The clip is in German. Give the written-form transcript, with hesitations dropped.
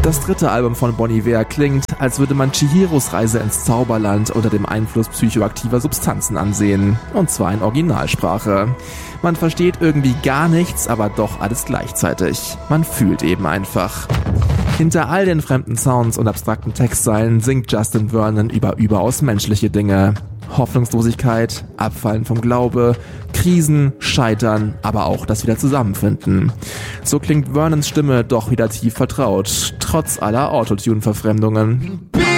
Das dritte Album von Bon Iver klingt, als würde man Chihiros Reise ins Zauberland unter dem Einfluss psychoaktiver Substanzen ansehen. Und zwar in Originalsprache. Man versteht irgendwie gar nichts, aber doch alles gleichzeitig. Man fühlt eben einfach. Hinter all den fremden Sounds und abstrakten Textzeilen singt Justin Vernon über überaus menschliche Dinge. Hoffnungslosigkeit, Abfallen vom Glaube, Krisen, Scheitern, aber auch das Wiederzusammenfinden. So klingt Vernons Stimme doch wieder tief vertraut, trotz aller Autotune-Verfremdungen.